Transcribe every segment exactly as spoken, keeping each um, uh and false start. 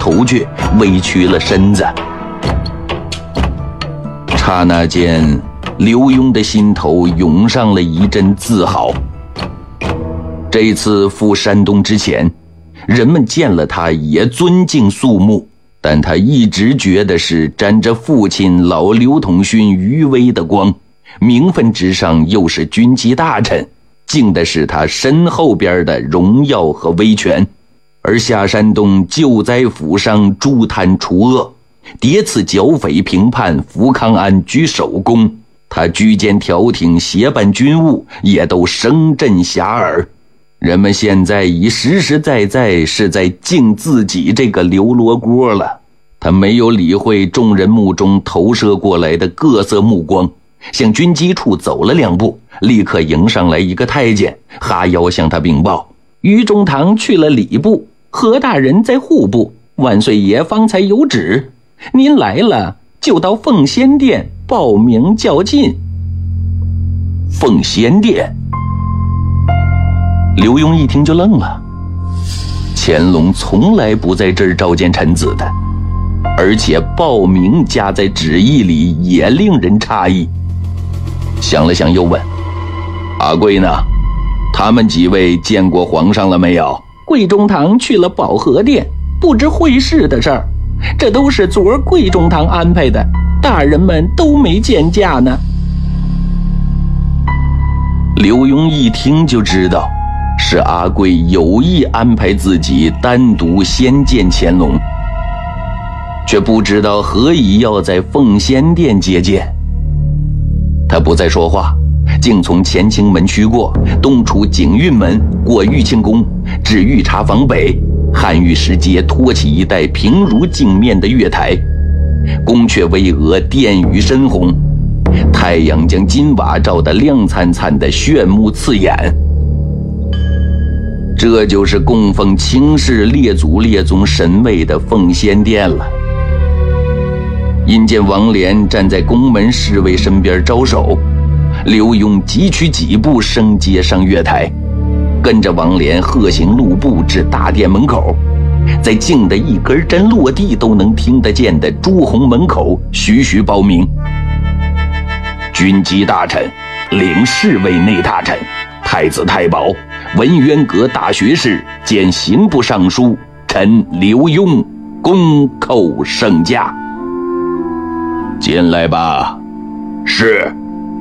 头去，委屈了身子。刹那间，刘墉的心头涌上了一阵自豪。这次赴山东之前，人们见了他也尊敬肃穆，但他一直觉得是沾着父亲老刘统勋余威的光，名分之上又是军机大臣，敬的是他身后边的荣耀和威权。而下山东救灾抚伤，诛贪除恶，迭次剿匪平叛，福康安居首功，他居间调停，协办军务，也都声震遐迩。人们现在已实实在在是在敬自己这个刘罗锅了。他没有理会众人目中投射过来的各色目光，向军机处走了两步，立刻迎上来一个太监，哈腰向他禀报：于中堂去了礼部，何大人在户部，万岁爷方才有旨，您来了就到奉先殿报名较劲。奉先殿？刘墉一听就愣了，乾隆从来不在这儿召见臣子的，而且报名加在旨意里也令人诧异。想了想又问：阿贵呢？他们几位见过皇上了没有？贵中堂去了保和殿，不知会试的事儿，这都是昨儿贵中堂安排的，大人们都没见驾呢。刘墉一听就知道是阿贵有意安排自己单独先见乾隆，却不知道何以要在奉先殿接见。他不再说话，竟从乾清门驱过，东出景运门，过玉清宫，至御茶坊北，汉御石阶托起一带平如镜面的月台，宫阙巍峨，殿宇深红，太阳将金瓦照得亮灿灿的，炫目刺眼。这就是供奉清室列祖列宗神位的奉先殿了。因见王莲站在宫门侍卫身边招手，刘墉急趋几步升阶上月台，跟着王莲鹤行路步至大殿门口，在静的一根针落地都能听得见的朱红门口徐徐报名：军机大臣，领侍卫内大臣，太子太保，文渊阁大学士兼刑部尚书，臣刘墉恭叩圣驾。进来吧。是。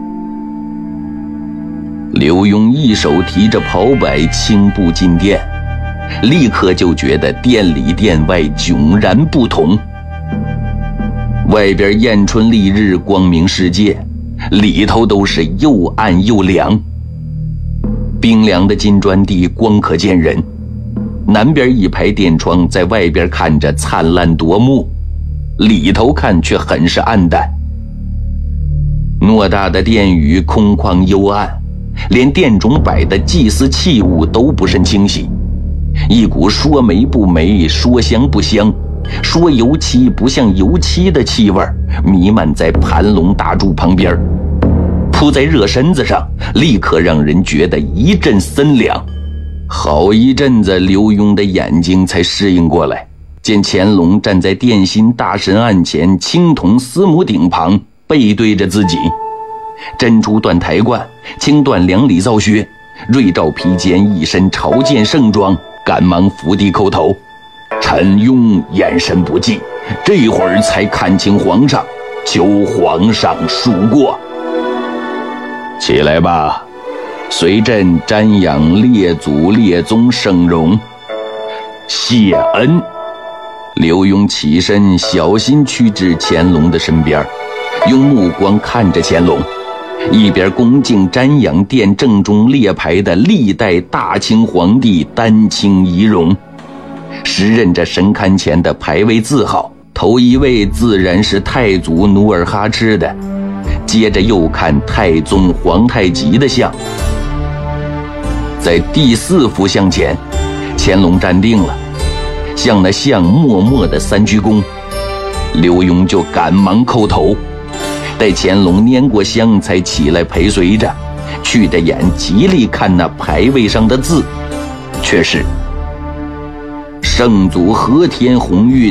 刘墉一手提着袍摆轻步进殿，立刻就觉得殿里殿外迥然不同。外边艳春丽日，光明世界，里头都是又暗又凉。冰凉的金砖地光可见人，南边一排殿窗在外边看着灿烂夺目，里头看却很是暗淡。偌大的殿宇空旷幽暗，连殿中摆的祭祀器物都不甚清晰，一股说霉不霉，说香不香，说油漆不像油漆的气味弥漫在盘龙大柱旁边，扑在热身子上，立刻让人觉得一阵森凉。好一阵子，刘墉的眼睛才适应过来，见乾隆站在殿心大神案前青铜司母顶旁，背对着自己，珍珠缎台冠，青缎两里皂靴，瑞罩披肩，一身朝见盛装，赶忙伏地叩头。臣墉眼神不济，这会儿才看清皇上，求皇上恕过。起来吧，随朕瞻仰列祖列宗圣容。谢恩。刘墉起身，小心趋至乾隆的身边，用目光看着乾隆，一边恭敬瞻仰殿正中列排的历代大清皇帝丹青仪容，时认着神龛前的牌位字号，头一位自然是太祖努尔哈赤的，接着又看太宗皇太极的像。在第四幅像前，乾隆站定了，向那像默默的三鞠躬，刘墉就赶忙叩头。待乾隆拈过香才起来陪随着，去着眼极力看那牌位上的字，却是圣祖和天鸿运